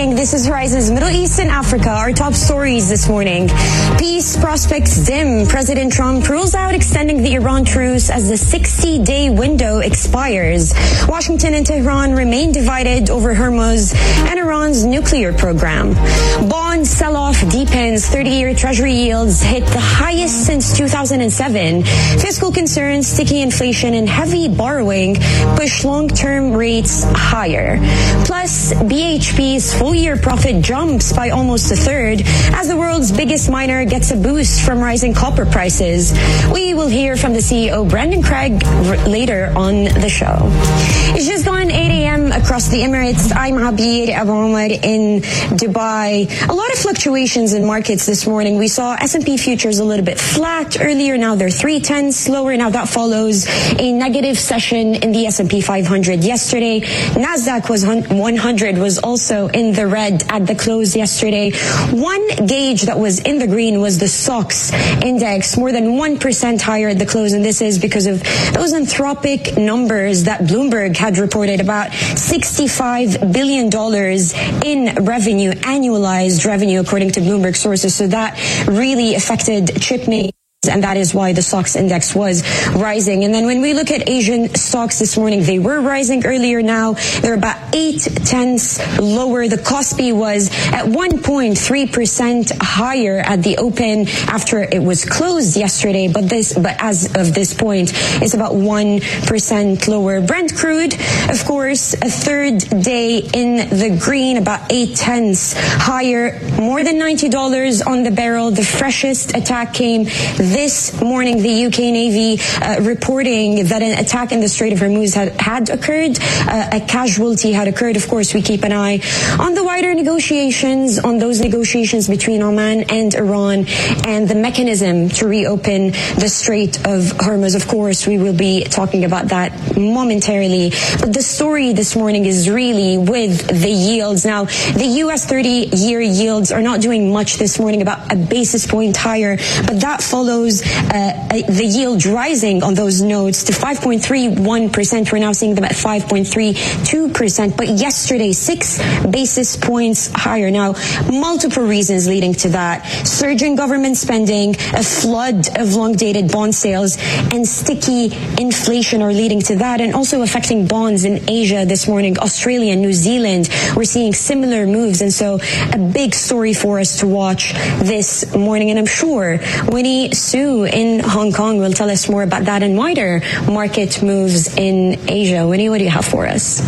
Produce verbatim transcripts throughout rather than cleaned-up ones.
morning. This is Horizon's Middle East and Africa. Our top stories this morning. Peace prospects dim. President Trump rules out extending the Iran truce as the sixty-day window expires. Washington and Tehran remain divided over Hormuz and Iran's nuclear program. Bond sell-off deepens. thirty-year Treasury yields hit the highest since two thousand seven. Fiscal concerns, sticky inflation, and heavy borrowing push long-term rates higher. Plus, B H P's full-year profit jumps by almost a third as the world's biggest miner gets a boost from rising copper prices. We will hear from the C E O, Brendan Craig, r- later on the show. It's just gone eight a.m. across the Emirates. I'm Abir Abu Omar in Dubai. A lot of fluctuations in markets this morning. We saw S and P futures a little bit flat earlier. Now they're three-tenths lower. Now that follows a negative session in the S and P five hundred yesterday. Nasdaq was one hundred was also in the red at the close yesterday. One gauge that was in the green was the S O X index, more than one percent higher at the close, and this is because of those anthropic numbers that Bloomberg had reported, about sixty-five billion dollars in revenue, annualized revenue, according to Bloomberg sources. So that really affected chip makers. And that is why the S O X index was rising. And then when we look at Asian stocks this morning, they were rising earlier. Now they're about eight tenths lower. The Kospi was at one point three percent higher at the open after it was closed yesterday. But this, but as of this point, it's about one percent lower. Brent crude, of course, a third day in the green, about eight tenths higher, more than ninety dollars on the barrel. The freshest attack came this morning. The U K Navy uh, reporting that an attack in the Strait of Hormuz had, had occurred. Uh, a casualty had occurred. Of course, we keep an eye on the wider negotiations, on those negotiations between Oman and Iran and the mechanism to reopen the Strait of Hormuz. Of course, we will be talking about that momentarily. But the story this morning is really with the yields. Now, the U S thirty-year yields are not doing much this morning, about a basis point higher, but that follows uh, the yield rising on those notes to five point three one percent. We're now seeing them at five point three two percent. But yesterday, six basis points higher. Now, multiple reasons leading to that. Surging government spending, a flood of long-dated bond sales, and sticky inflation are leading to that, and also affecting bonds in Asia this morning. Australia, New Zealand, we're seeing similar moves. And so a big story for us to watch this morning. And I'm sure Winnie Su in Hong Kong will tell us more about that and wider market moves in Asia. Winnie, what do you have for us?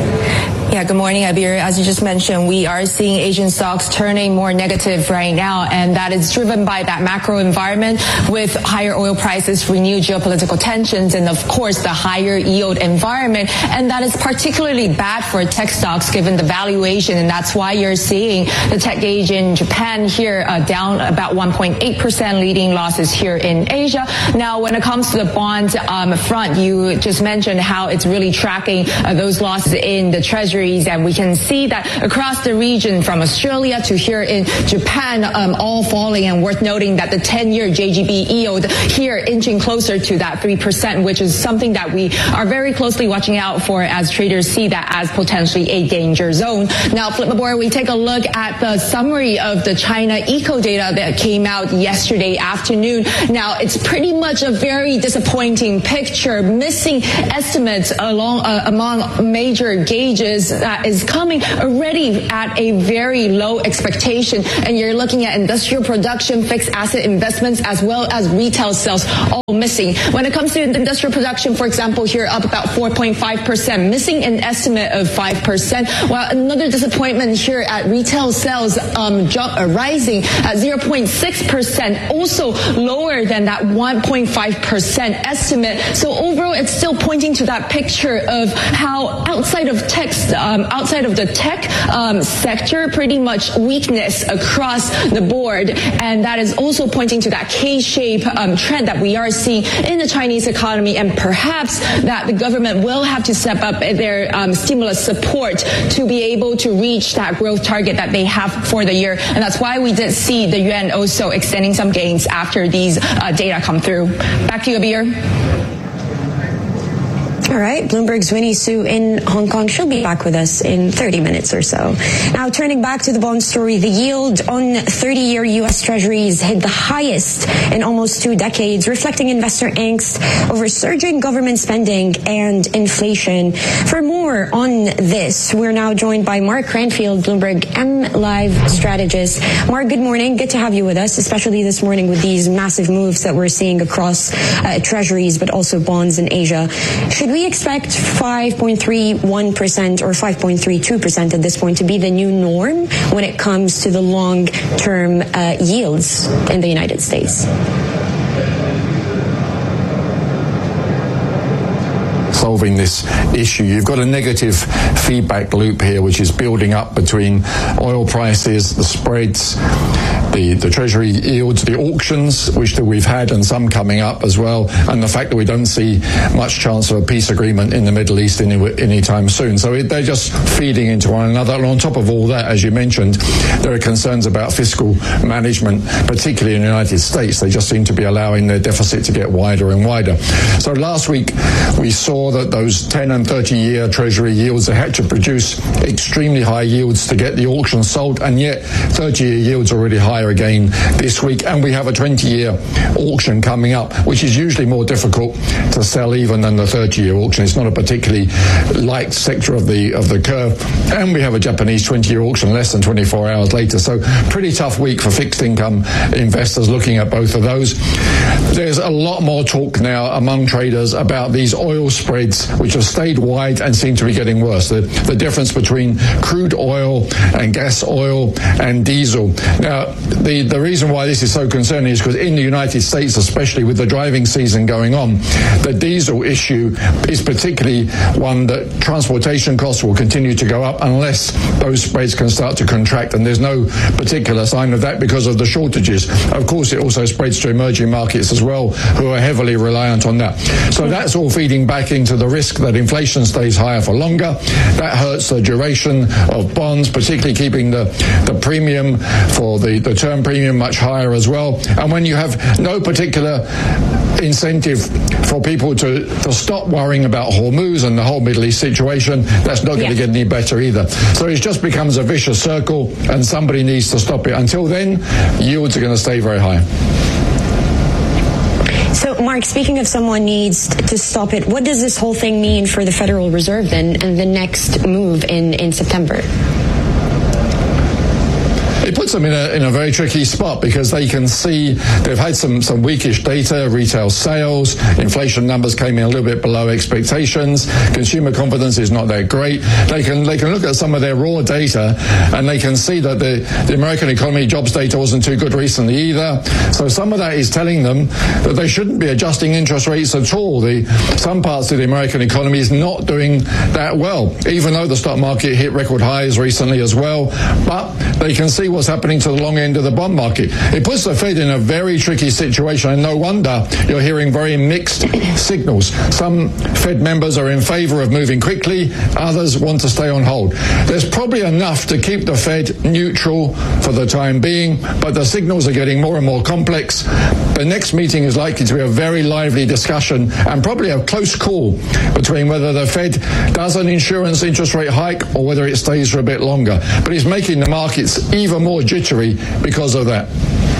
Yeah, good morning, Abir. As you just mentioned, we are seeing Asian stocks turning more negative right now, and that is driven by that macro environment with higher oil prices, renewed geopolitical tensions, and of course the higher yield environment. And that is particularly bad for tech stocks given the valuation, and that's why you're seeing the tech gauge in Japan here uh, down about one point eight percent, leading losses here in Asia. Now, when it comes to the bond um, front, you just mentioned how it's really tracking uh, those losses in the Treasury. And we can see that across the region, from Australia to here in Japan, um, all falling. And worth noting that the ten-year J G B yield here inching closer to that three percent, which is something that we are very closely watching out for as traders see that as potentially a danger zone. Now, Flipboard, we take a look at the summary of the China eco data that came out yesterday afternoon. Now, it's pretty much a very disappointing picture, missing estimates along uh, among major gauges. That is coming already at a very low expectation. And you're looking at industrial production, fixed asset investments, as well as retail sales, all missing. When it comes to industrial production, for example, here up about four point five percent, missing an estimate of five percent. While another disappointment here at retail sales, um, jump, uh, rising at zero point six percent, also lower than that one point five percent estimate. So overall, it's still pointing to that picture of how outside of tech, um, outside of the tech um, sector, pretty much weakness across the board, and that is also pointing to that K-shape um, trend that we are seeing in the Chinese economy, and perhaps that the government will have to step up their um, stimulus support to be able to reach that growth target that they have for the year. And that's why we did see the yuan also extending some gains after these uh, data come through. Back to you, Abir. All right, Bloomberg's Winnie Su in Hong Kong. She'll be back with us in thirty minutes or so. Now, turning back to the bond story, the yield on thirty-year U S Treasuries hit the highest in almost two decades, reflecting investor angst over surging government spending and inflation. For more on this, we're now joined by Mark Cranfield, Bloomberg M Live strategist. Mark, good morning. Good to have you with us, especially this morning with these massive moves that we're seeing across uh, Treasuries, but also bonds in Asia. Should we expect five point three one percent or five point three two percent at this point to be the new norm when it comes to the long-term uh, yields in the United States? Solving this issue. You've got a negative feedback loop here, which is building up between oil prices, the spreads, the, the treasury yields, the auctions, which we've had and some coming up as well, and the fact that we don't see much chance of a peace agreement in the Middle East any anytime soon. So it, they're just feeding into one another. And on top of all that, as you mentioned, there are concerns about fiscal management, particularly in the United States. They just seem to be allowing their deficit to get wider and wider. So last week we saw that those ten and thirty year treasury yields, they had to produce extremely high yields to get the auction sold, and yet thirty year yields are already higher again this week, and we have a twenty year auction coming up, which is usually more difficult to sell even than the thirty year auction. It's not a particularly light sector of the of the curve, and we have a Japanese twenty year auction less than twenty-four hours later. So pretty tough week for fixed income investors looking at both of those. There's a lot more talk now among traders about these oil spreads, which have stayed wide and seem to be getting worse. The, the difference between crude oil and gas oil and diesel. Now, the, the reason why this is so concerning is because in the United States, especially with the driving season going on, the diesel issue is particularly one that transportation costs will continue to go up unless those spreads can start to contract, and there's no particular sign of that because of the shortages. Of course, it also spreads to emerging markets as well, who are heavily reliant on that. So that's all feeding back into the risk that inflation stays higher for longer. That hurts the duration of bonds, particularly keeping the, the premium for the, the term premium much higher as well. And when you have no particular incentive for people to, to stop worrying about Hormuz and the whole Middle East situation, that's not going to yeah. get any better either. So it just becomes a vicious circle, and somebody needs to stop it. Until then, yields are going to stay very high. So, Mark, speaking of someone needs to stop it, what does this whole thing mean for the Federal Reserve then and the next move in, in September? It puts them in a in a very tricky spot because they can see they've had some some weakish data, retail sales, inflation numbers came in a little bit below expectations, consumer confidence is not that great. They can they can look at some of their raw data and they can see that the, the American economy jobs data wasn't too good recently either. So some of that is telling them that they shouldn't be adjusting interest rates at all. The some parts of the American economy is not doing that well, even though the stock market hit record highs recently as well. But they can see what's happening to the long end of the bond market. It puts the Fed in a very tricky situation, and no wonder you're hearing very mixed signals. Some Fed members are in favor of moving quickly, others want to stay on hold. There's probably enough to keep the Fed neutral for the time being, but the signals are getting more and more complex. The next meeting is likely to be a very lively discussion and probably a close call between whether the Fed does an insurance interest rate hike or whether it stays for a bit longer. But it's making the markets even more jittery because of that.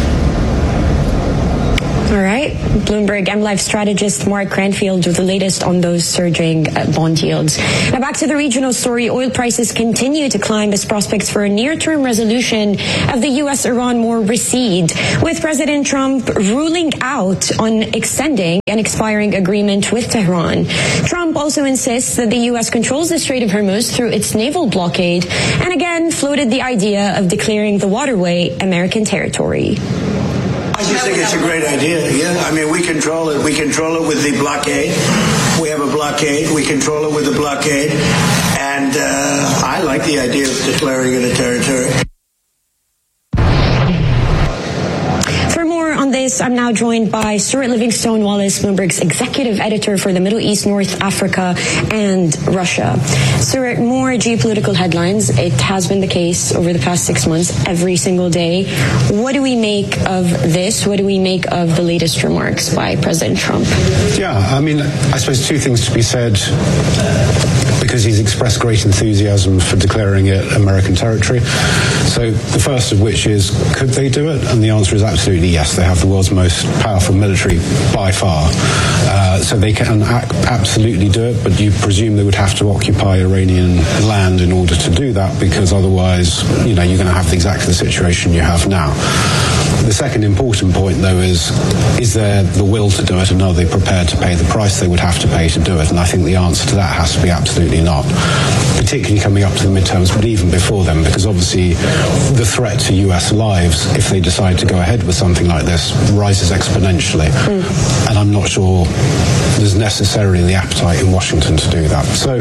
All right. Bloomberg M Live strategist Mark Cranfield with the latest on those surging uh, bond yields. Now back to the regional story. Oil prices continue to climb as prospects for a near-term resolution of the U S Iran war recede, with President Trump ruling out on extending an expiring agreement with Tehran. Trump also insists that the U S controls the Strait of Hormuz through its naval blockade, and again floated the idea of declaring the waterway American territory. I just think it's a great idea, yeah. I mean, we control it. We control it with the blockade. We have a blockade. We control it with the blockade. And uh, I like the idea of declaring it a territory. For more on this I'm now joined by Stuart Livingstone-Wallace, Bloomberg's executive editor for the Middle East, North Africa, and Russia. Stuart, more geopolitical headlines. It has been the case over the past six months, every single day. What do we make of this? What do we make of the latest remarks by President Trump? Yeah, I mean, I suppose two things to be said, because he's expressed great enthusiasm for declaring it American territory. So the first of which is, could they do it? And the answer is absolutely yes. They have the world's most powerful military by far. Uh, so they can ac- absolutely do it, but you presume they would have to occupy Iranian land in order to do that, because otherwise, you know, you're going to have exactly the situation you have now. The second important point, though, is, is there the will to do it, and are they prepared to pay the price they would have to pay to do it? And I think the answer to that has to be absolutely not, particularly coming up to the midterms, but even before them, because obviously the threat to U S lives, if they decide to go ahead with something like this, rises exponentially. Mm. And I'm not sure there's necessarily the appetite in Washington to do that. So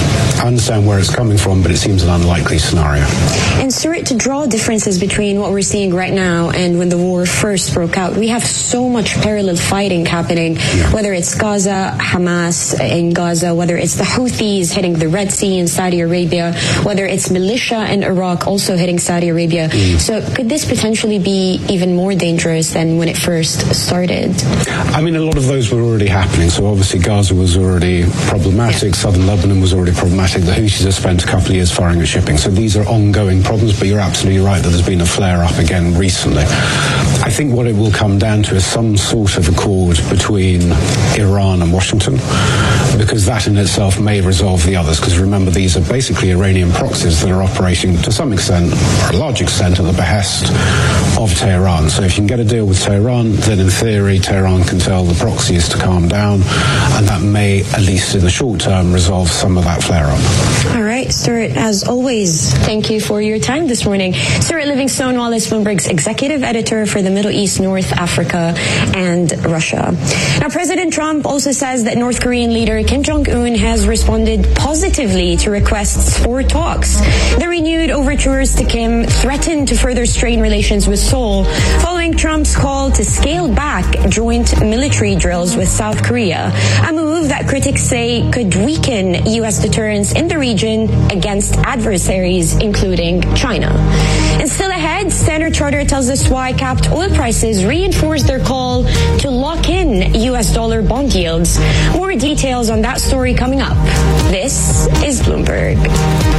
I understand where it's coming from, but it seems an unlikely scenario. And Stuart, to draw differences between what we're seeing right now and when the war first broke out, we have so much parallel fighting happening, yeah. Whether it's Gaza, Hamas in Gaza, whether it's the Houthis hitting the Red Sea in Saudi Arabia, whether it's militia in Iraq also hitting Saudi Arabia. Mm. So could this potentially be even more dangerous than when it first started? I mean, a lot of those were already happening. So obviously Gaza was already problematic. Yeah. Southern Lebanon was already problematic. The Houthis have spent a couple of years firing at shipping. So these are ongoing problems, but you're absolutely right that there's been a flare-up again recently. I think what it will come down to is some sort of accord between Iran and Washington, because that in itself may resolve the others, because remember, these are basically Iranian proxies that are operating to some extent, or a large extent, at the behest of Tehran. So if you can get a deal with Tehran, then in theory Tehran can tell the proxies to calm down, and that may, at least in the short term, resolve some of that flare-up. All right, Stuart, as always, thank you for your time this morning. Stuart Livingstone-Wallace, Bloomberg's executive editor for the Middle East, North Africa, and Russia. Now, President Trump also says that North Korean leader Kim Jong-un has responded positively to requests for talks. The renewed overtures to Kim threaten to further strain relations with Seoul, following Trump's call to scale back joint military drills with South Korea, a move that critics say could weaken U S deterrence in the region against adversaries, including China. And still ahead, Standard Chartered tells us why capped oil prices reinforce their call to lock in U S dollar bond yields. More details on that story coming up. This is Bloomberg.